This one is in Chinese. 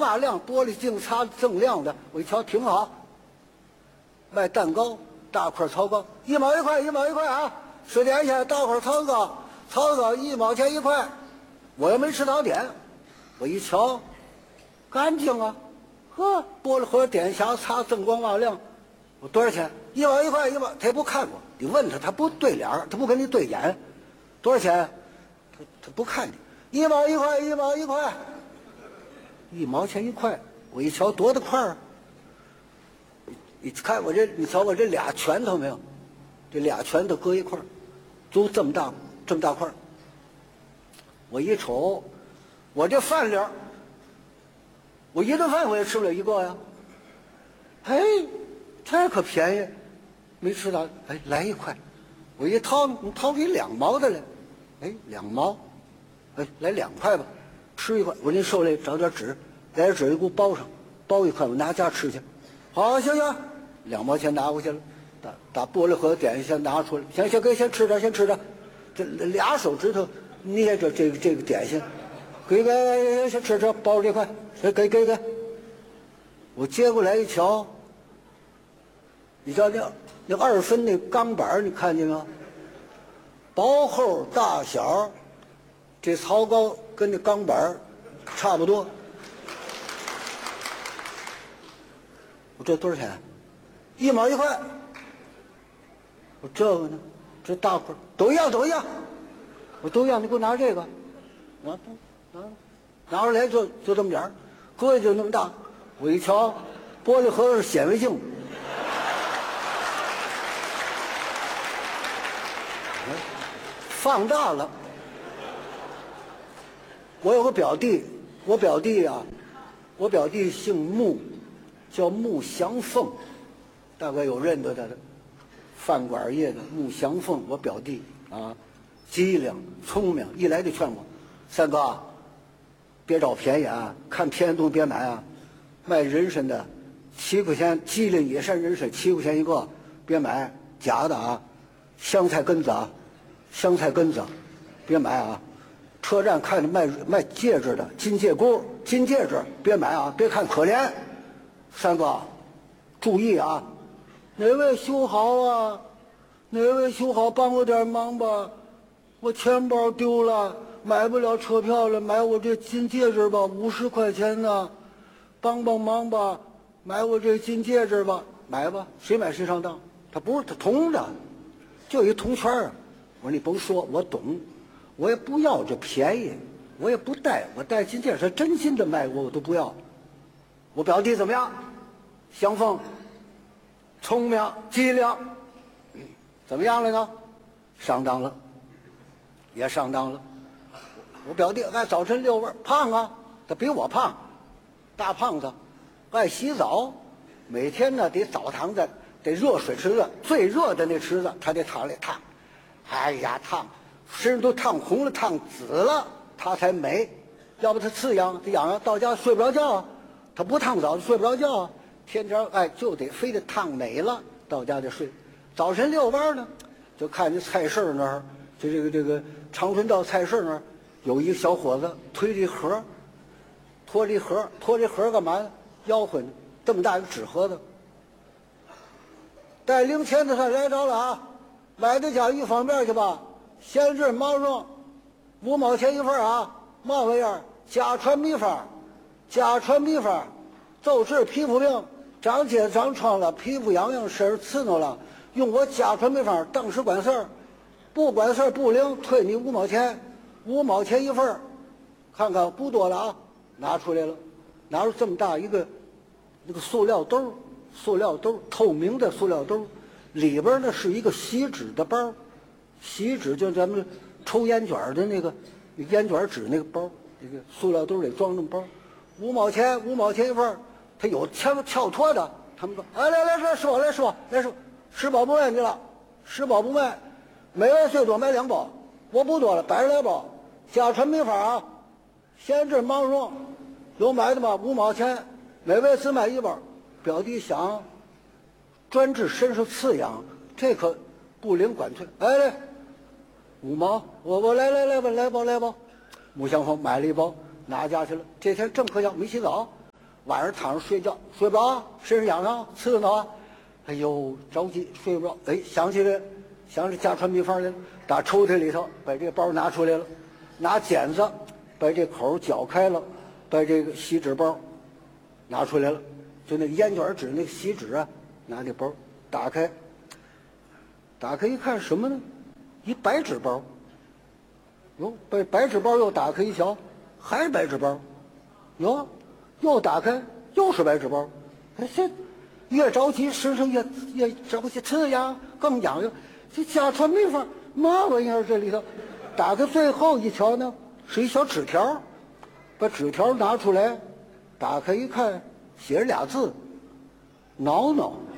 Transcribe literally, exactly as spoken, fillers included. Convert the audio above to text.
瓦亮，玻璃镜擦锃亮的。我一瞧挺好，卖蛋糕，大块草糕，一毛一块，一毛一块啊！吃点心，大块草糕，草糕一毛钱一块。我又没吃早点，我一瞧，干净啊，呵，玻璃盒点匣擦锃光瓦亮。我多少钱？一毛一块，一毛。他也不看我，你问他，他不对脸，他不跟你对眼。多少钱？他他不看你。一毛一块，一毛一块，一毛钱一块。我一瞧多大块啊！你看我这，你瞧我这俩拳头没有？这俩拳头搁一块，就这么大，这么大块。我一瞅，我这饭量，我一顿饭我也吃不了一个呀。哎，这可便宜，没吃到。哎，来一块，我一掏，你掏出一两毛的来。哎，两毛，哎，来两块吧，吃一块。我那手里找点纸，来点纸给我包上，包一块，我拿家吃去。好，行行，两毛钱拿回去了，打打玻璃盒点先拿出来。行行，给先吃着，先吃着。这俩手指头捏着这个这个点心，给给先吃吃，包这块，给给给给。我接过来一瞧，你知道那那二分那钢板，你看见没有？薄厚大小，这草糕跟那钢板差不多。我这多少钱？一毛一块。我这个呢？这大块都一样，都一样。我都一样，你给我拿这个，拿拿拿出来就就这么点儿，个就那么大。我一瞧，玻璃盒是显微镜。放大了。我有个表弟，我表弟啊，我表弟姓穆，叫穆祥凤，大概有认得他的，饭馆业的穆祥凤，我表弟啊，机灵聪明，一来就劝我，三哥，别找便宜啊，看便宜东西别买啊，卖人参的，七块钱，机灵野山人参七块钱一个，别买，假的啊，香菜根子啊。香菜根子，别买啊！车站看着卖卖戒指的金戒箍、金戒指，别买啊！别看可怜。三哥，注意啊！哪位修好啊？哪位修好帮我点忙吧？我钱包丢了，买不了车票了，买我这金戒指吧，五十块钱呢，帮帮忙吧！买我这金戒指吧，买吧，谁买谁上当。他不是他铜的，就一铜圈啊。我说你甭说，我懂，我也不要这便宜，我也不戴，我戴金戒指，他真心的卖我，我都不要。我表弟怎么样？祥凤，聪明机灵，怎么样了呢？上当了，也上当了。我表弟爱早晨遛弯，胖啊，他比我胖，大胖子，爱洗澡，每天呢得澡堂子，得热水池子，最热的那池子，他得躺里烫。哎呀，烫，身上都烫红了，烫紫了，他才美。要不他刺痒，他痒痒，到家睡不着觉啊。他不烫澡就睡不着觉啊。天天哎就得非得烫美了，到家得睡。早晨遛弯呢，就看见菜市那儿，就这个这个长春道菜市那儿有一个小伙子推着一盒，拖着一盒，拖着一盒干嘛呢？吆喝呢，这么大一个纸盒子。带零钱的算来着了啊！买的家御方便去吧，闲置毛绒，五毛钱一份啊！嘛玩意儿？家传秘方，家传秘方，就治皮肤病，长疖长疮了，皮肤痒痒，身刺挠了，用我家传秘方，当时管事儿，不管事儿不灵，退你五毛钱，五毛钱一份，看看不多了啊！拿出来了，拿出这么大一个那个塑料兜，塑料兜，透明的塑料兜。里边呢是一个锡纸的包，锡纸就咱们抽烟卷的那个烟卷纸那个包，这个塑料兜里装那么包，五毛钱五毛钱一份。他有翘翘脱的，他们说哎来来来说来说来说，十包不卖你了，十包不卖，每位最多买两包，我不多了，百十来包，家传秘方啊，闲置毛绒，有买的吗？五毛钱，每位只买一包。表弟想。专治身上刺痒，这可不灵管退。哎来，五毛，我我来来来吧，来包来包。穆祥凤买了一包，拿家去了。这天正喝药，没洗澡， 晚上躺着睡觉，睡不着，身上痒痒，刺挠啊，哎呦，着急睡不着，哎，想起来，想起家传秘方来了，打抽屉里头把这个包拿出来了，拿剪子把这口绞开了，把这个锡纸包拿出来了，就那个烟卷纸那个锡纸啊，拿那包打开，打开一看什么呢？一白纸包。哟，把白纸包又打开一瞧，还是白纸包。哟，又打开，又是白纸包。哎，这越着急，身上越越着急，刺痒更痒痒。这家传秘方嘛玩意儿？这里头，打开最后一瞧呢，是一小纸条。把纸条拿出来，打开一看，写着俩字：挠挠。